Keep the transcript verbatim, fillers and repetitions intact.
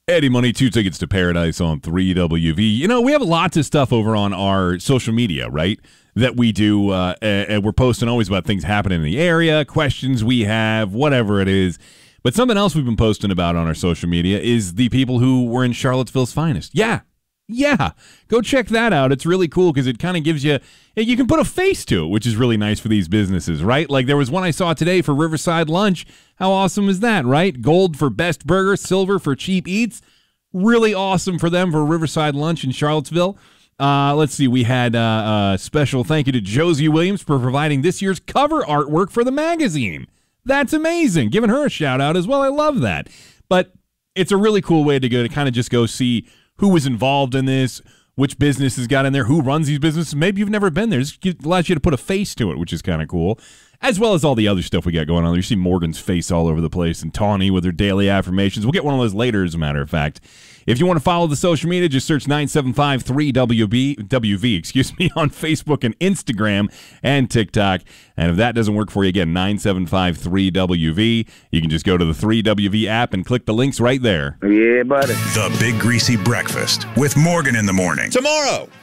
Eddie Money, two tickets to paradise on three W V. You know, we have lots of stuff over on our social media, right, that we do, uh, and we're posting always about things happening in the area, questions we have, whatever it is. But something else we've been posting about on our social media is the people who were in Charlottesville's finest. Yeah. Yeah. Go check that out. It's really cool because it kind of gives you, you can put a face to it, which is really nice for these businesses, right? Like there was one I saw today for Riverside Lunch. How awesome is that, right? Gold for best burger, silver for cheap eats. Really awesome for them for Riverside Lunch in Charlottesville. Uh, let's see. We had uh, a special thank you to Josie Williams for providing this year's cover artwork for the magazine. That's amazing. Giving her a shout out as well. I love that. But it's a really cool way to go to kind of just go see who was involved in this, which businesses got in there, who runs these businesses. Maybe you've never been there. It allows you to put a face to it, which is kind of cool, as well as all the other stuff we got going on. You see Morgan's face all over the place and Tawny with her daily affirmations. We'll get one of those later, as a matter of fact. If you want to follow the social media, just search nine seven five three W V, excuse me, on Facebook and Instagram and TikTok. And if that doesn't work for you, again, nine seven five three W V. You can just go to the three W V app and click the links right there. Yeah, buddy. The Big Greasy Breakfast with Morgan in the morning. Tomorrow.